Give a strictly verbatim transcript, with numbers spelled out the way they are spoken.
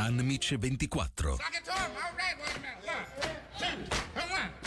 Unmich ventiquattro. Talking to him. All right, wait a minute. One, two, and one.